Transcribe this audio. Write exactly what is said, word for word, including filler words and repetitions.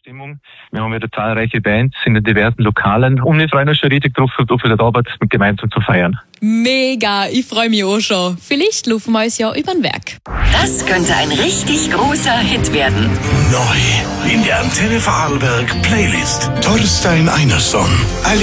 Stimmung. Wir haben wieder zahlreiche Bands in den diversen Lokalen und wir freuen uns schon richtig drauf, auf wieder da mit gemeinsam zu feiern. Mega, ich freue mich auch schon. Vielleicht laufen wir uns ja über den Weg. Das könnte ein richtig großer Hit werden. Neu in der Antenne Vorarlberg Playlist. Torstein Einarsson. Alle